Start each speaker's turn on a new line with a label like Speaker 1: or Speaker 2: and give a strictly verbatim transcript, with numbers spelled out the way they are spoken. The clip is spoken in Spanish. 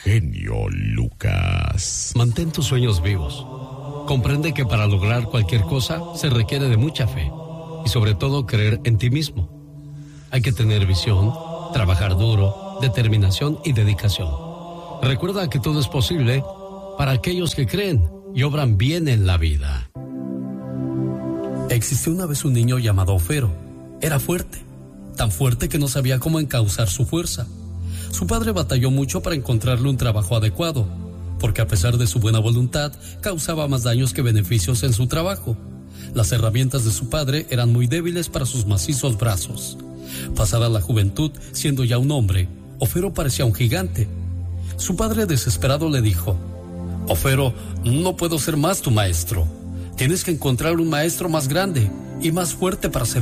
Speaker 1: genio Lucas.
Speaker 2: Mantén tus sueños vivos. Comprende que para lograr cualquier cosa se requiere de mucha fe y sobre todo creer en ti mismo. Hay que tener visión, trabajar duro, determinación y dedicación. Recuerda que todo es posible para aquellos que creen y obran bien en la vida. Existió una vez un niño llamado Ofero. Era fuerte, tan fuerte que no sabía cómo encauzar su fuerza. Su padre batalló mucho para encontrarle un trabajo adecuado, porque a pesar de su buena voluntad, causaba más daños que beneficios en su trabajo. Las herramientas de su padre eran muy débiles para sus macizos brazos. Pasada la juventud, siendo ya un hombre, Ofero parecía un gigante. Su padre desesperado le dijo: Ofero, no puedo ser más tu maestro. Tienes que encontrar un maestro más grande y más fuerte para ser